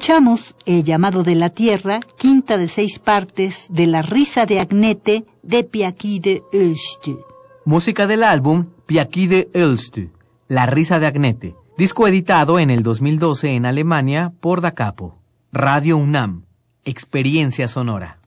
Escuchamos El llamado de la tierra, quinta de 6 partes de La risa de Agnete de Piaqui de Oeste. Música del álbum Piaqui de Oeste, La risa de Agnete, disco editado en el 2012 en Alemania por Da Capo. Radio UNAM, experiencia sonora.